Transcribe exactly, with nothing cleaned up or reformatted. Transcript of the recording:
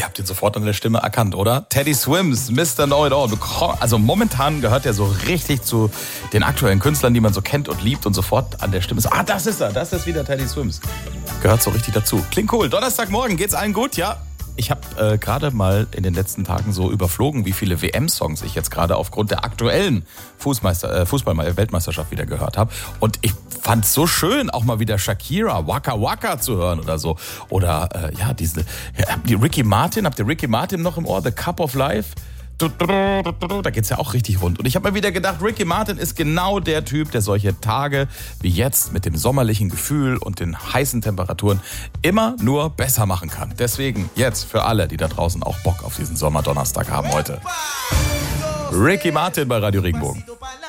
Ihr habt ihn sofort an der Stimme erkannt, oder? Teddy Swims, Mister Know It All. Also momentan gehört er so richtig zu den aktuellen Künstlern, die man so kennt und liebt und sofort an der Stimme ist. Ah, das ist er, das ist wieder Teddy Swims. Gehört so richtig dazu. Klingt cool. Donnerstagmorgen, geht's allen gut? Ja. Ich habe äh, gerade mal in den letzten Tagen so überflogen, wie viele W M-Songs ich jetzt gerade aufgrund der aktuellen Fußmeister, äh, Fußball-Weltmeisterschaft wieder gehört habe. Und ich fand es so schön, auch mal wieder Shakira, Waka Waka zu hören oder so. Oder äh, ja, diese, ja, habt ihr Ricky Martin, habt ihr Ricky Martin noch im Ohr? The Cup of Life? Da geht's ja auch richtig rund. Und ich habe mir wieder gedacht, Ricky Martin ist genau der Typ, der solche Tage wie jetzt mit dem sommerlichen Gefühl und den heißen Temperaturen immer nur besser machen kann. Deswegen jetzt für alle, die da draußen auch Bock auf diesen Sommerdonnerstag haben heute. Ricky Martin bei Radio Regenbogen.